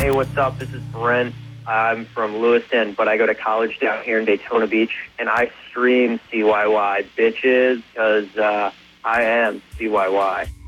Hey, what's up? This is Brent. I'm from Lewiston, but I go to college down here in Daytona Beach, and I stream CYY, bitches, because I am CYY.